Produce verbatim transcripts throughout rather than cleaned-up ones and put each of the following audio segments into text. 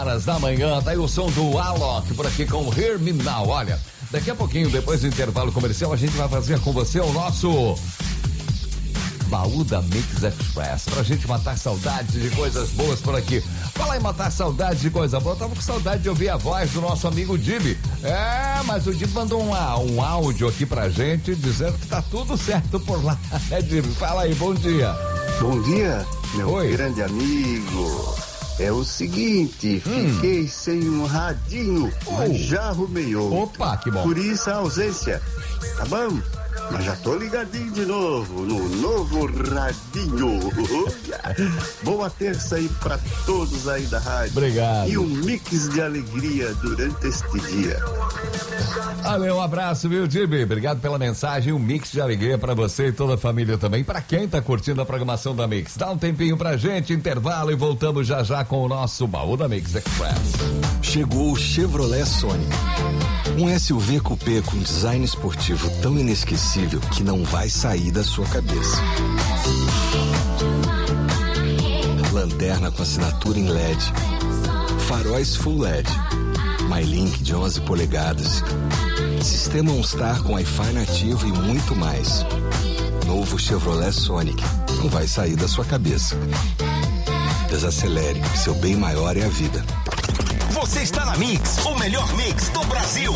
Horas da manhã, tá aí o som do Alok por aqui com Hear Me Now. Olha, daqui a pouquinho, depois do intervalo comercial, a gente vai fazer com você o nosso baú da Mix Express, pra gente matar saudades de coisas boas por aqui. Fala aí, matar saudades de coisa boa. Eu tava com saudade de ouvir a voz do nosso amigo Dibi. É, mas o Dibi mandou um, um áudio aqui pra gente dizendo que tá tudo certo por lá. É, Dibi, fala aí, bom dia. Bom dia, meu Oi. grande amigo. É o seguinte, hum. fiquei sem um radinho, oh. mas já arrumei outro. Opa, que bom. Por isso a ausência, tá bom? Mas já tô ligadinho de novo, no novo radinho. Boa terça aí pra todos aí da rádio. Obrigado. E um mix de alegria durante este dia. Valeu, um abraço, viu, Dibi? Obrigado pela mensagem, um mix de alegria pra você e toda a família também. Pra quem tá curtindo a programação da Mix, dá um tempinho pra gente, intervalo, e voltamos já já com o nosso baú da Mix Express. Chegou o Chevrolet Sonic. Um S U V coupé com design esportivo tão inesquecível que não vai sair da sua cabeça. Lanterna com assinatura em L E D, faróis Full L E D, MyLink de onze polegadas, sistema OnStar com Wi-Fi nativo e muito mais. Novo Chevrolet Sonic não vai sair da sua cabeça. Desacelere, seu bem maior é a vida. Você está na Mix, o melhor mix do Brasil.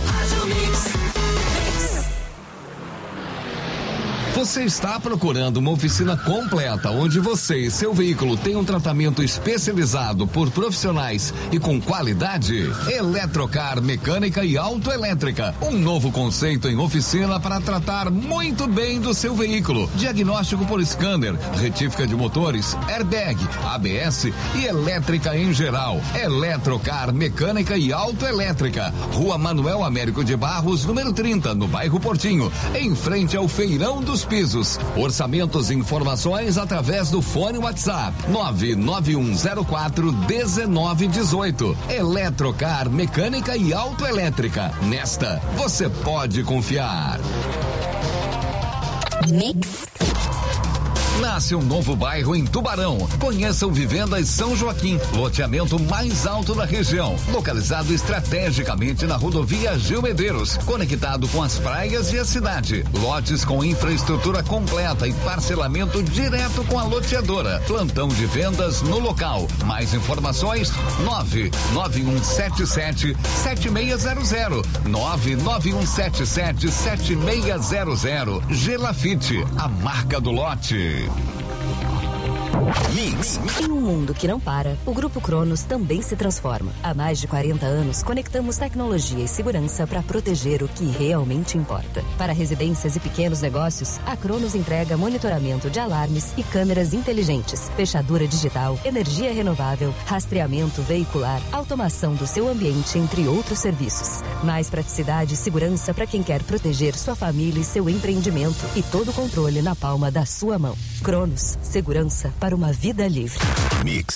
Você está procurando uma oficina completa onde você e seu veículo tenham um tratamento especializado por profissionais e com qualidade? Eletrocar Mecânica e Autoelétrica. Um novo conceito em oficina para tratar muito bem do seu veículo. Diagnóstico por scanner, retífica de motores, airbag, A B S e elétrica em geral. Eletrocar Mecânica e Autoelétrica. Rua Manuel Américo de Barros, número trinta, no bairro Portinho, em frente ao Feirão dos Pisos. Orçamentos e informações através do fone WhatsApp nove nove um zero quatro um nove um oito. Eletrocar Mecânica e Autoelétrica. Nesta você pode confiar. Mix. Nasce um novo bairro em Tubarão. Conheçam Vivendas São Joaquim, loteamento mais alto da região, localizado estrategicamente na rodovia Gil Medeiros, conectado com as praias e a cidade. Lotes com infraestrutura completa e parcelamento direto com a loteadora. Plantão de vendas no local. Mais informações nove nove um sete sete sete seis zero zero nove nove um sete sete sete seis zero zero. Gelafite, a marca do lote. Mix. Em um mundo que não para, o Grupo Cronos também se transforma. Há mais de quarenta anos, conectamos tecnologia e segurança para proteger o que realmente importa. Para residências e pequenos negócios, a Cronos entrega monitoramento de alarmes e câmeras inteligentes, fechadura digital, energia renovável, rastreamento veicular, automação do seu ambiente, entre outros serviços. Mais praticidade e segurança para quem quer proteger sua família e seu empreendimento, e todo o controle na palma da sua mão. Cronos, segurança para uma vida livre. Mix.